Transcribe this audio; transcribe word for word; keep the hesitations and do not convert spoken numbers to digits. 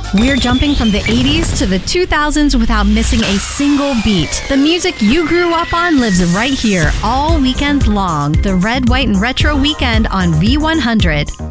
We're jumping from the eighties to the two thousands without missing a single beat. The music you grew up on lives right here all weekend long. The Red, White, and Retro Weekend on V one hundred.